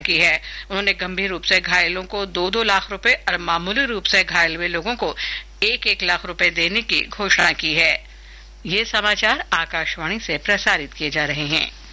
की है। उन्होंने गंभीर रूप से घायलों को 2-2 लाख रुपए और मामूली रूप से घायल हुए लोगों को 1-1 लाख रुपए देने की घोषणा की है। ये समाचार आकाशवाणी से प्रसारित किए जा रहे हैं।